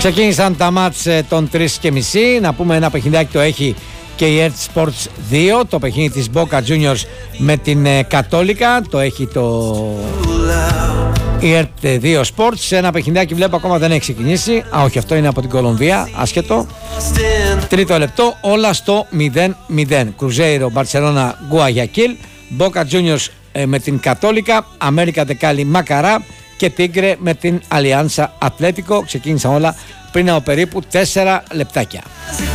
Ξεκίνησαν τα μάτς των 3.30. Να πούμε ένα παιχνιδάκι το έχει και η ERT Sports 2. Το παιχνίδι της Boca Juniors με την Κατόλικα. Το έχει η ERT 2 Sports. Ένα παιχνιδάκι βλέπω ακόμα δεν έχει ξεκινήσει. Όχι, αυτό είναι από την Κολομβία. Άσχετο. Τρίτο λεπτό. Όλα στο 0-0. Κρουζέιρο Μπαρσελόνα Γκουαγιακίλ. Boca Juniors με την Κατόλικα. Αμέρικα Δεκάλη Μακαρά. Και Τίγκρε με την Αλιάνσα Ατλέτικο. Ξεκίνησαν όλα πριν από περίπου 4 λεπτάκια.